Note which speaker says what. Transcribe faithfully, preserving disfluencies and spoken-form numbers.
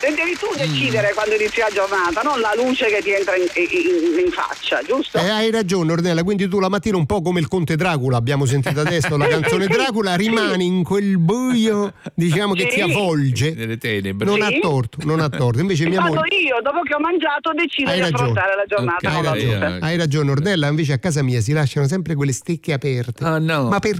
Speaker 1: e devi tu decidere mm. quando inizi la giornata, non la luce che ti entra in, in, in faccia, giusto?
Speaker 2: Eh, hai ragione Ornella, quindi tu la mattina un po' come il conte Dracula, abbiamo sentito adesso la canzone Dracula, rimani in quel buio, diciamo che sì. ti avvolge
Speaker 3: nelle tenebre.
Speaker 2: non
Speaker 1: sì.
Speaker 2: ha torto, non ha torto. Invece mia
Speaker 1: quando
Speaker 2: moglie...
Speaker 1: io dopo che ho mangiato decido
Speaker 2: hai
Speaker 1: di
Speaker 2: ragione.
Speaker 1: affrontare la giornata
Speaker 3: okay,
Speaker 1: con la
Speaker 3: hai,
Speaker 1: luce.
Speaker 2: Hai ragione Ornella, invece a casa mia si lasciano sempre quelle stecche aperte.
Speaker 3: Ah, no.
Speaker 2: Ma per